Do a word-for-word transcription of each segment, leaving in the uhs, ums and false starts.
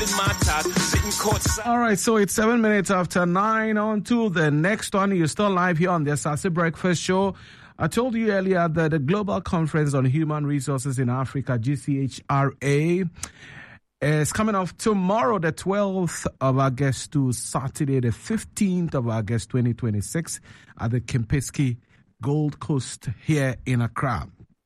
my talk. Sitting courtside. All right, so it's seven minutes after nine. On to the next one. You're still live here on the Asase Breakfast Show. I told you earlier that the Global Conference on Human Resources in Africa, G C H R A, is coming off tomorrow, the twelfth of August to Saturday, the fifteenth of August, twenty twenty-six, at the Kempinski Gold Coast here in Accra.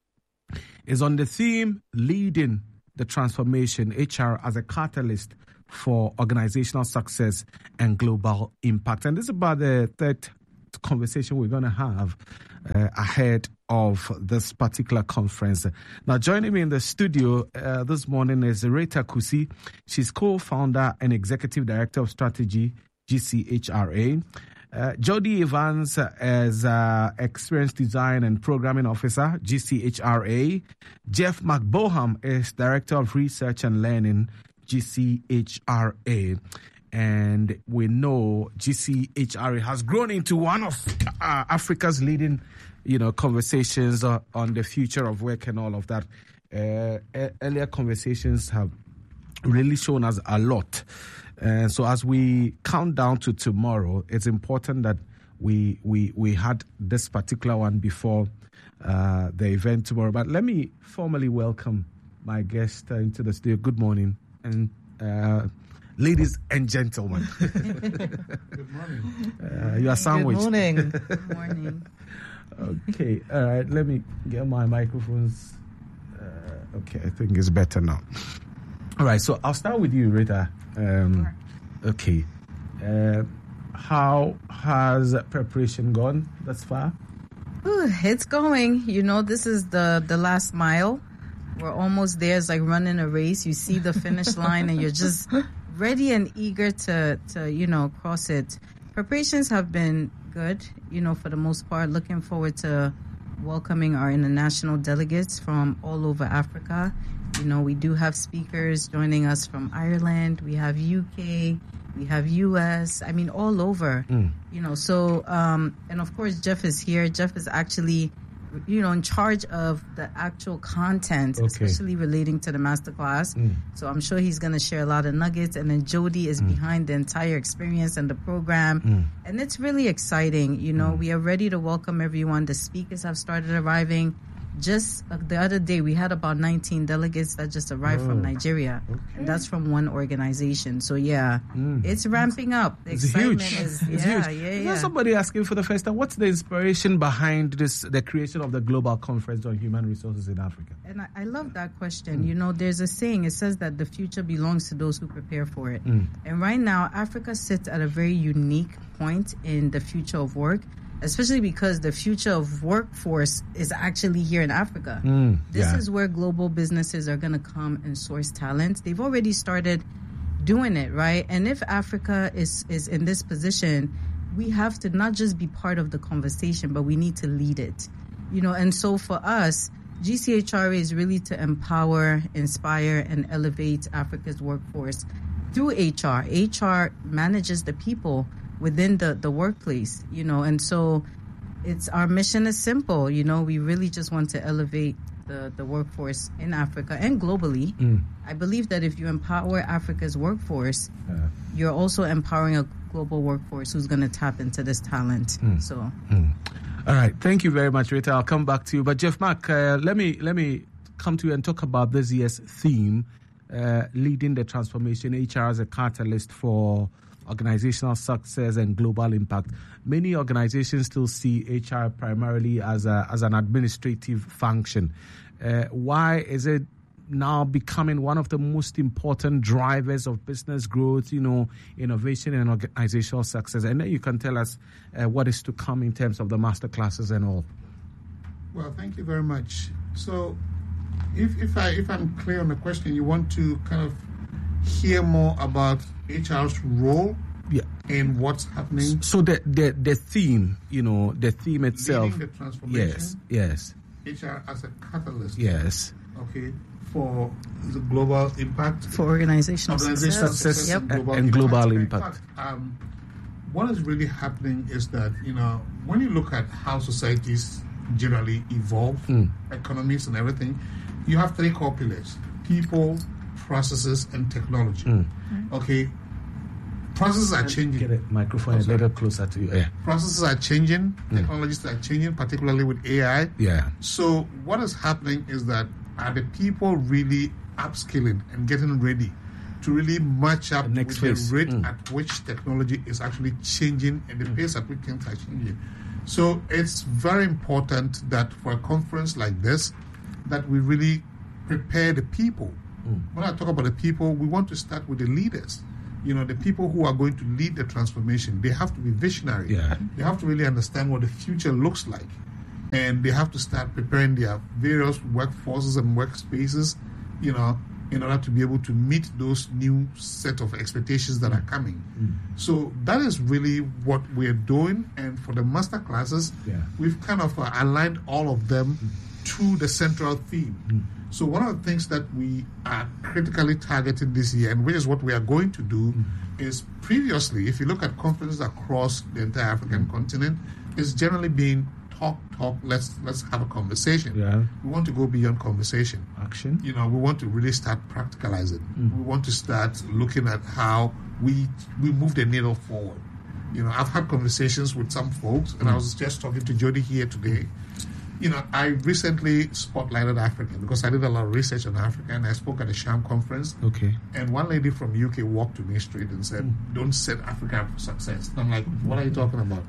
It's on the theme, Leading the Transformation, H R as a Catalyst for Organizational Success and Global Impact. And this is about the third conversation we're going to have uh, ahead of this particular conference. Now, joining me in the studio uh, this morning is Rita Kusi. She's co-founder and executive director of strategy, G C H R A. Uh, Jody Evans is uh, experienced design and programming officer, G C H R A. Jeff McBoham is director of research and learning, G C H R A. And we know G C H R A has grown into one of uh, Africa's leading, you know, conversations uh, on the future of work and all of that. Uh, earlier conversations have really shown us a lot. And so as we count down to tomorrow, it's important that we we we had this particular one before uh, the event tomorrow. But let me formally welcome my guest uh, into the studio. Good morning, and uh, ladies and gentlemen. Good morning. Uh, you are sandwiched. Good morning. Good morning. Okay, all right. Let me get my microphones. Uh, okay, I think it's better now. All right, so I'll start with you, Rita. Um, okay. Uh, how has preparation gone thus far? Ooh, it's going. You know, this is the, the last mile. We're almost there. It's like running a race. You see the finish line and you're just ready and eager to, to, you know, cross it. Preparations have been good, you know, for the most part. Looking forward to welcoming our international delegates from all over Africa. You know, we do have speakers joining us from Ireland. We have U K. We have U S. I mean, all over. Mm. You know, so, um, and of course, Jeff is here. Jeff is actually, you know, in charge of the actual content, okay, especially relating to the masterclass. Mm. So I'm sure he's going to share a lot of nuggets. And then Jody is mm. behind the entire experience and the program. Mm. And it's really exciting. You know, mm. we are ready to welcome everyone. The speakers have started arriving. Just uh, the other day, we had about nineteen delegates that just arrived oh, from Nigeria. Okay. And that's from one organization. So, yeah, mm. it's ramping up. The it's excitement huge. is, it's yeah, huge. yeah, yeah. There's somebody asking for the first time, what's the inspiration behind this, the creation of the Global Conference on Human Resources in Africa? And I, I love that question. Mm. You know, there's a saying, it says that the future belongs to those who prepare for it. Mm. And right now, Africa sits at a very unique point in the future of work, especially because the future of workforce is actually here in Africa. Mm, this yeah. is where global businesses are going to come and source talent. They've already started doing it, right? And if Africa is, is in this position, we have to not just be part of the conversation, but we need to lead it. You know, and so for us, G C H R A is really to empower, inspire, and elevate Africa's workforce through H R. H R manages the people within the, the workplace, you know, and so it's our mission is simple, you know, we really just want to elevate the, the workforce in Africa and globally. Mm. I believe that if you empower Africa's workforce, uh. you're also empowering a global workforce who's going to tap into this talent. Mm. So, mm. All right, thank you very much, Rita. I'll come back to you. But Jeff Mark, uh, let me let me come to you and talk about this year's theme, uh, leading the transformation, H R as a catalyst for organizational success and global impact. Many organizations still see H R primarily as a as an administrative function. Uh, why is it now becoming one of the most important drivers of business growth, you know, innovation and organizational success? And then you can tell us uh, what is to come in terms of the master classes and all. Well, thank you very much. So if if I if I'm clear on the question, you want to kind of hear more about H R's role, yeah, and what's happening. So the the, the theme, you know, the theme itself. Leading the transformation. Yes, yes. H R as a catalyst. Yes. Okay, for the global impact. For organizational, organizational success, success yep. and global and impact. Global impact. In fact, um, what is really happening is that, you know, when you look at how societies generally evolve, mm. economies and everything, you have three core pillars: people, processes, and technology. Mm. Okay, processes are changing. Get a microphone a little closer to you. Yeah. Processes are changing. Mm. Technologies are changing, particularly with A I. Yeah. So what is happening is that are the people really upskilling and getting ready to really match up the next with phase. the rate Mm. at which technology is actually changing and the pace at which things are changing? So it's very important that for a conference like this, that we really prepare the people. Mm. When I talk about the people, we want to start with the leaders. You know, the people who are going to lead the transformation. They have to be visionary. Yeah. They have to really understand what the future looks like. And they have to start preparing their various workforces and workspaces, you know, in order to be able to meet those new set of expectations that are coming. Mm. So that is really what we're doing. And for the master classes, yeah. we've kind of uh, aligned all of them mm. to the central theme. Mm. So one of the things that we are critically targeting this year, and which is what we are going to do, mm. is previously, if you look at conferences across the entire African mm. continent, it's generally been talk, talk, let's let's have a conversation. Yeah. We want to go beyond conversation. Action. You know, we want to really start practicalizing. Mm. We want to start looking at how we we move the needle forward. You know, I've had conversations with some folks, and mm. I was just talking to Jody here today. You know, I recently spotlighted Africa because I did a lot of research on Africa, and I spoke at a Sham conference. Okay. And one lady from U K walked to me straight and said, mm. "Don't set Africa up for success." And I'm like, "What are you talking about?"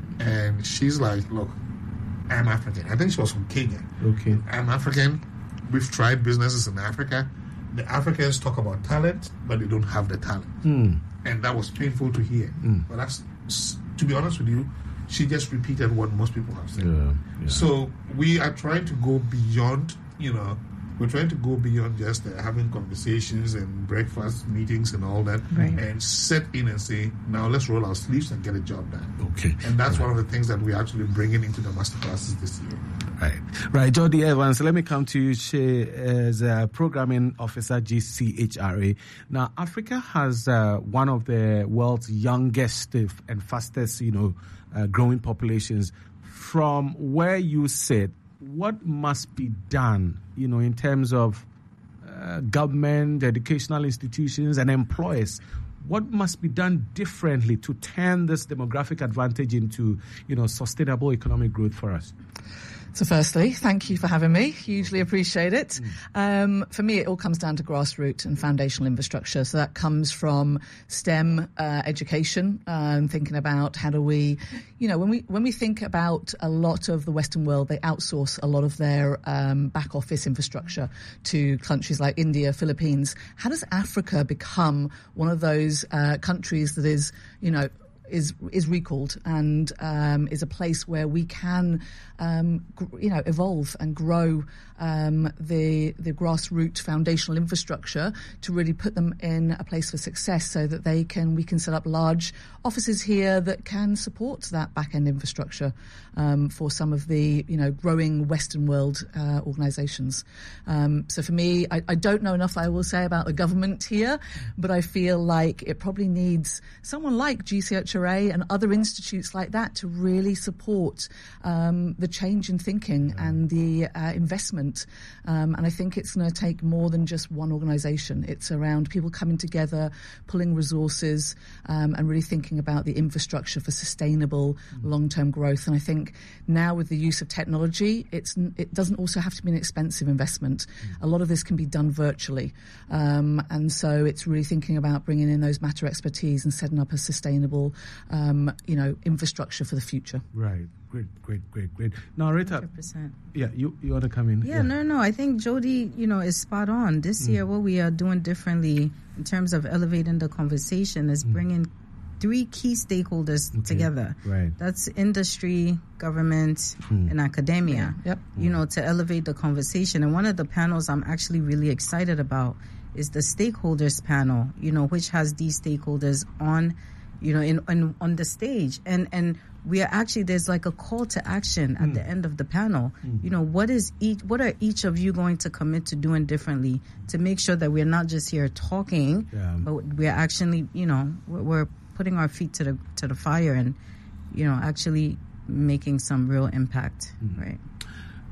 And she's like, "Look, I'm African." I think she was from Kenya. Okay. I'm African. We've tried businesses in Africa. The Africans talk about talent, but they don't have the talent. Mm. And that was painful to hear. Mm. But that's, to be honest with you, she just repeated what most people have said. Yeah, yeah. So we are trying to go beyond, you know, we're trying to go beyond just uh, having conversations and breakfast meetings and all that, right. and set in and say, now let's roll our sleeves and get a job done. Okay. And that's right. one of the things that we're actually bringing into the masterclasses this year. Right. Right. Jody Evans, let me come to you. She is a programming officer, G C H R A. Now, Africa has uh, one of the world's youngest and fastest, you know, uh, growing populations. From where you sit, what must be done, you know, in terms of uh, government, educational institutions, and employers? What must be done differently to turn this demographic advantage into, you know, sustainable economic growth for us? So firstly, thank you for having me. Hugely appreciate it. Mm. Um, for me, it all comes down to grassroots and foundational infrastructure. So that comes from STEM uh, education, um, thinking about how do we, you know, when we when we think about a lot of the Western world, they outsource a lot of their um, back office infrastructure to countries like India, Philippines. How does Africa become one of those uh, countries that is, you know, is is recalled and um, is a place where we can, um, gr- you know, evolve and grow um, the the grassroots foundational infrastructure to really put them in a place for success, so that they can we can set up large offices here that can support that back end infrastructure um, for some of the you know growing Western world uh, organisations. Um, so for me, I, I don't know enough, I will say, about the government here, but I feel like it probably needs someone like G C H R A and other institutes like that to really support um, the change in thinking yeah. and the uh, investment. Um, and I think it's going to take more than just one organisation. It's around people coming together, pulling resources, um, and really thinking about the infrastructure for sustainable mm. long-term growth. And I think now with the use of technology, it's it doesn't also have to be an expensive investment. Mm. A lot of this can be done virtually. Um, and so it's really thinking about bringing in those matter expertise and setting up a sustainable Um, you know, infrastructure for the future. Right. Great, great, great, great. Now, Rita. one hundred percent. Yeah, you, you want to come in? Yeah, yeah, no, no. I think Jody, you know, is spot on. This mm. year, what we are doing differently in terms of elevating the conversation is mm. bringing three key stakeholders okay. together. Right. That's industry, government, mm. and academia. Yep. You know, to elevate the conversation. And one of the panels I'm actually really excited about is the stakeholders panel, you know, which has these stakeholders on you know, in, in on the stage. And and we are actually, there's like a call to action at mm. the end of the panel. Mm. You know, what is each, what are each of you going to commit to doing differently to make sure that we're not just here talking, yeah. but we're actually, you know, we're, we're putting our feet to the to the fire and, you know, actually making some real impact, mm. right?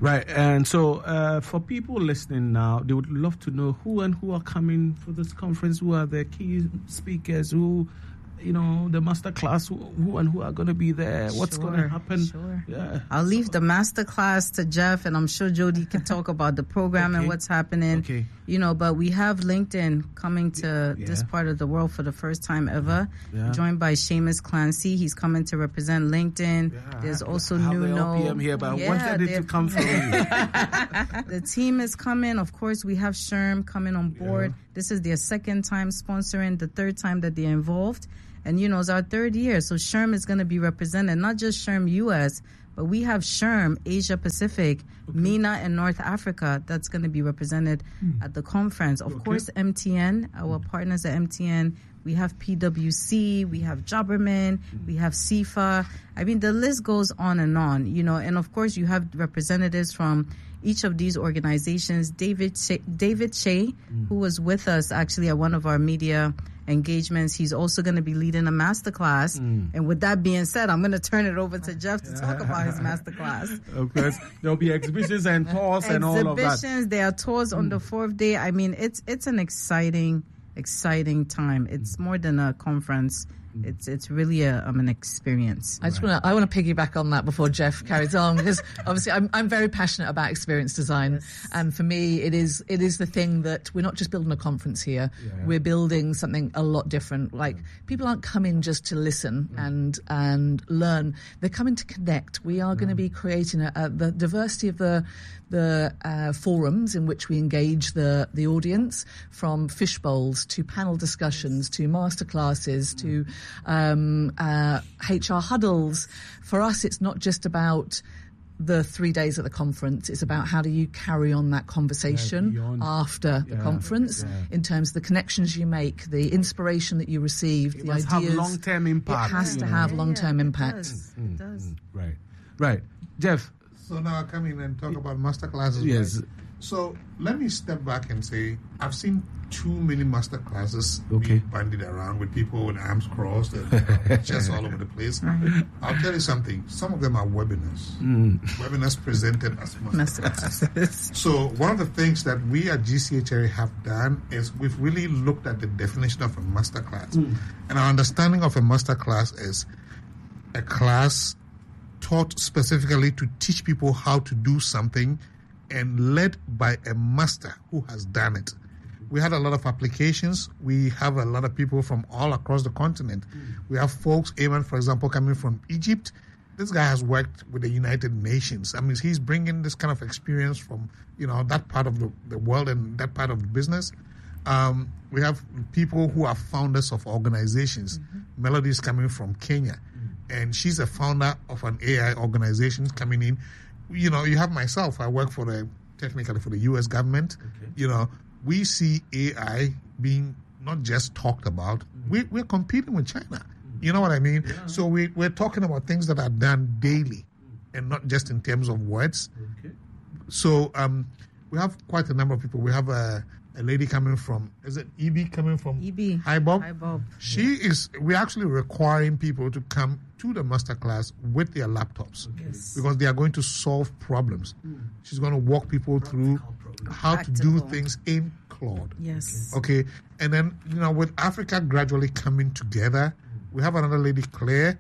Right, and so uh, for people listening now, they would love to know who and who are coming for this conference, who are the key speakers, who, you know, the master class, who, who and who are going to be there, what's Sure, going to happen. Sure. Yeah. I'll leave the master class to Jeff, and I'm sure Jody can talk about the program Okay. and what's happening. Okay. You know, but we have LinkedIn coming to Yeah. this part of the world for the first time ever, Yeah. joined by Seamus Clancy. He's coming to represent LinkedIn. Yeah, There's I- also I have New the L P M No. here, but I Yeah, wanted it they're- to come from you. The team is coming. Of course, we have Sherm coming on board. Yeah. This is their second time sponsoring, the third time that they're involved. And, you know, it's our third year. So Sherm is going to be represented, not just Sherm U S, but we have Sherm Asia Pacific, MENA, and North Africa that's going to be represented at the conference. Of Okay. course, M T N, our partners at M T N. We have P W C, we have Jobberman, we have C I F A. I mean, the list goes on and on, you know, and of course you have representatives from each of these organizations. David Shea, David Shea mm. who was with us actually at one of our media engagements. He's also going to be leading a masterclass. Mm. And with that being said, I'm going to turn it over to Jeff to talk about his masterclass. Of course, there'll be exhibitions and tours and all of that. Exhibitions, there are tours mm. on the fourth day. I mean, it's it's an exciting, exciting time. It's more than a conference. It's it's really a, um, an experience. I just want to I want to piggyback on that before Jeff carries on, because obviously I'm I'm very passionate about experience design, yes. and for me it is it is the thing that we're not just building a conference here, yeah. we're building something a lot different. Like, yeah. people aren't coming just to listen yeah. and and learn; they're coming to connect. We are yeah. going to be creating a, a, the diversity of the the uh, forums in which we engage the the audience, from fish bowls to panel discussions to masterclasses to Um, uh, H R huddles. For us, it's not just about the three days at the conference. It's about how do you carry on that conversation yeah, after yeah, the conference, yeah. in terms of the connections you make, the inspiration that you receive, it the must ideas. Have long-term impact. It has to know. have yeah, long-term yeah, impact. It does. Mm, It does. Mm, right, right, Jeff. So now I come in and talk about master classes. Yes. Right? So let me step back and say I've seen too many master classes okay. being bandied around with people with arms crossed and just all over the place. I'll tell you something. Some of them are webinars. Mm. Webinars presented as master classes. So one of the things that we at G C H R A have done is we've really looked at the definition of a master class. Mm. And our understanding of a master class is a class taught specifically to teach people how to do something and led by a master who has done it. We had a lot of applications. We have a lot of people from all across the continent. Mm. We have folks, Eamon, for example, coming from Egypt. This guy has worked with the United Nations. I mean, he's bringing this kind of experience from, you know, that part of the, the world and that part of the business. Um, we have people who are founders of organizations. Mm-hmm. Melody is coming from Kenya, mm. and she's a founder of an A I organization coming in. You know, you have myself. I work for the technically for the U S government. Okay. You know, we see A I being not just talked about. Mm-hmm. We, we're competing with China. Mm-hmm. You know what I mean? Yeah. So we, we're talking about things that are done daily, mm-hmm. and not just in terms of words. Okay. So um, we have quite a number of people. We have a, a lady coming from, is it E B coming from E B Highbob? Highbob. She yeah. is, we're actually requiring people to come to the masterclass with their laptops, okay. yes. because they are going to solve problems. Mm. She's going to walk people Practical through problems. how Practical. to do things in Claude. Yes. Okay. okay. And then, you know, with Africa gradually coming together, mm. we have another lady, Claire,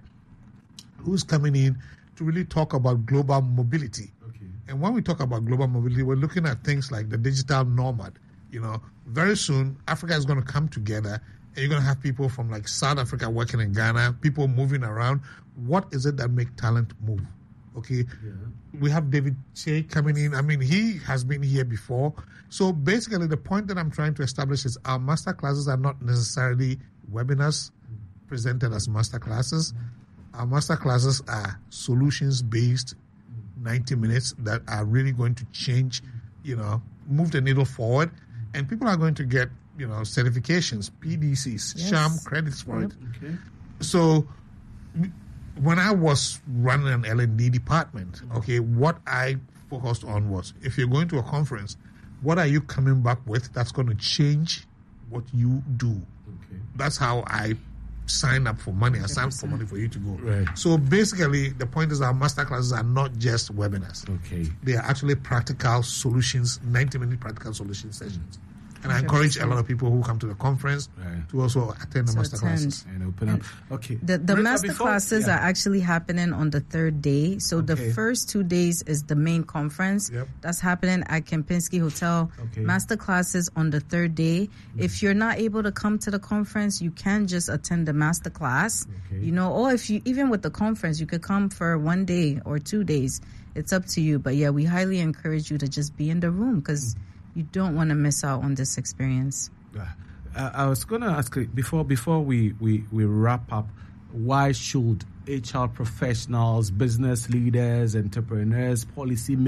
who's coming in to really talk about global mobility. Okay. And when we talk about global mobility, we're looking at things like the digital nomad. You know, very soon, Africa is going to come together, and you're going to have people from like South Africa working in Ghana, people moving around. What is it that makes talent move? Okay. Yeah. We have David Shea coming in. I mean, he has been here before. So basically, the point that I'm trying to establish is our master classes are not necessarily webinars mm-hmm. presented as master classes. Mm-hmm. Our master classes are solutions-based mm-hmm. ninety minutes that are really going to change, you know, move the needle forward. And people are going to get, you know, certifications, P D Cs, yes. SHAM credits for yep. it. Okay. So when I was running an L and D department, okay, what I focused on was, if you're going to a conference, what are you coming back with that's going to change what you do? Okay. That's how I sign up for money and sign up for money for you to go. Right. So basically, the point is our masterclasses are not just webinars. Okay. They are actually practical solutions, ninety-minute practical solution sessions. And I encourage a lot of people who come to the conference right. to also attend the to master attend. classes. And open up. Okay. The, the Re- master before- classes yeah. are actually happening on the third day. So Okay. the first two days is the main conference. Yep. That's happening at Kempinski Hotel. Okay. Master classes on the third day. Mm-hmm. If you're not able to come to the conference, you can just attend the master class. Okay. You know, or if you, even with the conference, you could come for one day or two days. It's up to you. But yeah, we highly encourage you to just be in the room because you don't want to miss out on this experience. Uh, I was going to ask you, before before we, we, we wrap up, why should H R professionals, business leaders, entrepreneurs, policy